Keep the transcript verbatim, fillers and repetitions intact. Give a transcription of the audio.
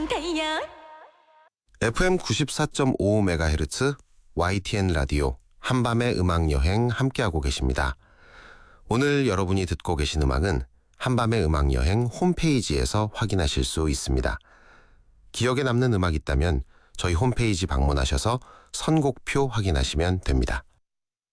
달려. 에프엠 구십사 점 오 메가헤르츠 와이티엔 라디오 한밤의 음악여행 함께하고 계십니다. 오늘 여러분이 듣고 계신 음악은 한밤의 음악여행 홈페이지에서 확인하실 수 있습니다. 기억에 남는 음악 있다면 저희 홈페이지 방문하셔서 선곡표 확인하시면 됩니다.